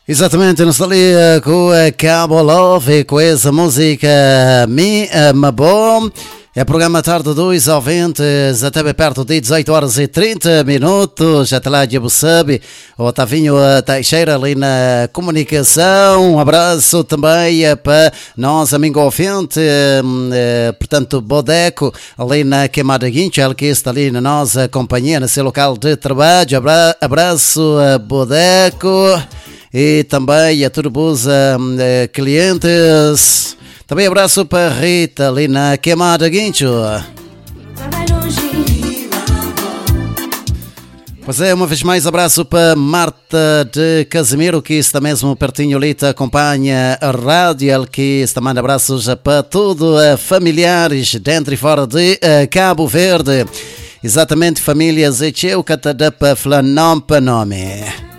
Exatamente, nós estamos ali com a Cabo Love, com essa música Mi Mabo. É o programa Tarde 2 ao 20, até bem perto de 18 horas e 30 minutos. Até lá, Diabo Sabe, o Otavinho Teixeira ali na comunicação. Um abraço também para nós, amigo ouvinte, portanto, Bodeco, ali na Queimada Guincha, ele que está ali na nossa companhia, no seu local de trabalho. Abraço a Bodeco e também a todos os clientes. Também abraço para Rita ali na Queimada Guincho. Pois é, uma vez mais abraço para Marta de Casimiro, que está mesmo pertinho ali, te acompanha a rádio, ele que está mandando abraços para todos familiares dentro e fora de Cabo Verde. Exatamente, famílias e tchau, catadapa flanompa nome.